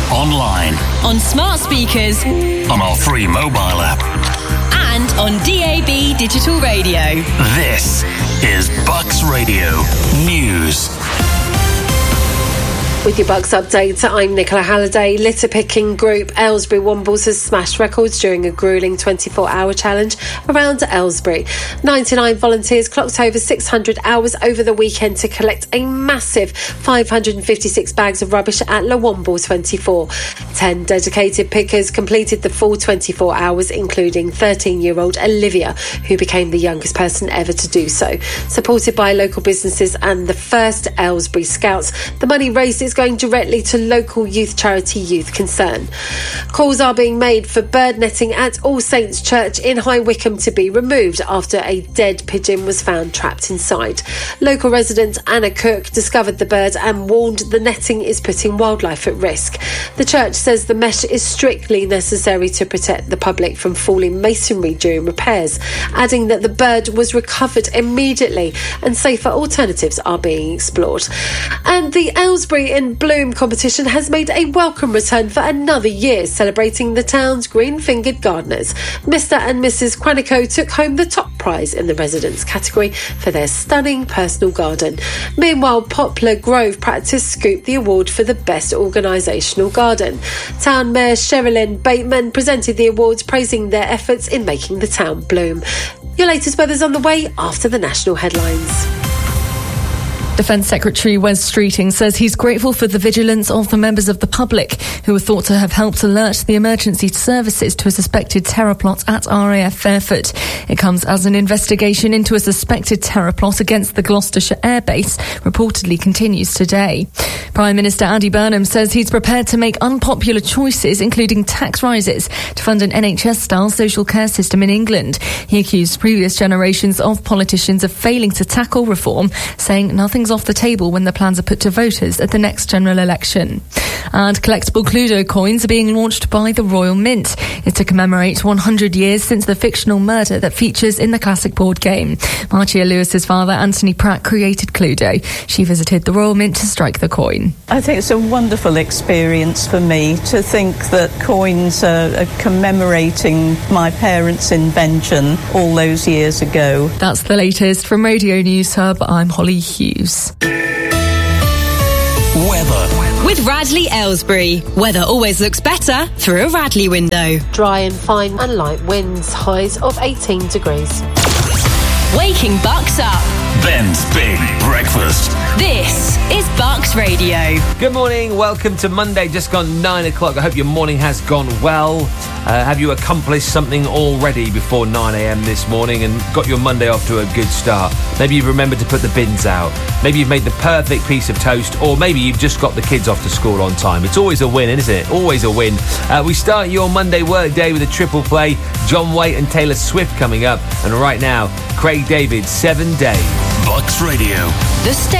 online, on smart speakers, on our free mobile app, and on DAB digital radio. This is Bucks Radio News. With your Bucks update, I'm Nicola Halliday. Litter picking group Aylesbury Wombles has smashed records during a gruelling 24-hour challenge around Aylesbury. 99 volunteers clocked over 600 hours over the weekend to collect a massive 556 bags of rubbish at Le Womble 24. 10 dedicated pickers completed the full 24 hours, including 13-year-old Olivia, who became the youngest person ever to do so. Supported by local businesses and the first Aylesbury Scouts, the money raised is going directly to local youth charity Youth Concern. Calls are being made for bird netting at All Saints Church in High Wycombe to be removed after a dead pigeon was found trapped inside. Local resident Anna Cook discovered the bird and warned the netting is putting wildlife at risk. The church says the mesh is strictly necessary to protect the public from falling masonry during repairs, adding that the bird was recovered immediately and safer alternatives are being explored. And the Aylesbury in Bloom competition has made a welcome return for another year, celebrating the town's green-fingered gardeners. Mr. and Mrs. Quantico took home the top prize in the residents category for their stunning personal garden. Meanwhile, Poplar Grove Practice scooped the award for the best organisational garden. Town Mayor Sherilyn Bateman presented the awards, praising their efforts in making the town bloom. Your latest weather's on the way after the national headlines. Defence Secretary Wes Streeting says he's grateful for the vigilance of the members of the public who were thought to have helped alert the emergency services to a suspected terror plot at RAF Fairford. It comes as an investigation into a suspected terror plot against the Gloucestershire Air Base reportedly continues today. Prime Minister Andy Burnham says he's prepared to make unpopular choices, including tax rises, to fund an NHS-style social care system in England. He accused previous generations of politicians of failing to tackle reform, saying nothing's off the table when the plans are put to voters at the next general election. And collectible Cluedo coins are being launched by the Royal Mint. It's to commemorate 100 years since the fictional murder that features in the classic board game. Marcia Lewis's father, Anthony Pratt, created Cluedo. She visited the Royal Mint to strike the coin. I think it's a wonderful experience for me to think that coins are commemorating my parents' invention all those years ago. That's the latest from Radio News Hub. I'm Holly Hughes. Weather. With Radley Aylesbury, weather always looks better through a Radley window. Dry and fine and light winds, highs of 18 degrees. Waking Bucks up. Ben's Big Breakfast. This is Bucks Radio. Good morning, welcome to Monday, just gone 9 o'clock. I hope your morning has gone well. Have you accomplished something already before 9 a.m. this morning and got your Monday off to a good start? Maybe you've remembered to put the bins out. Maybe you've made the perfect piece of toast, or maybe you've just got the kids off to school on time. It's always a win, isn't it? Always a win. We start your Monday work day with a triple play. John Waite and Taylor Swift coming up. And right now, Craig David, 7 Days. Bucks Radio. The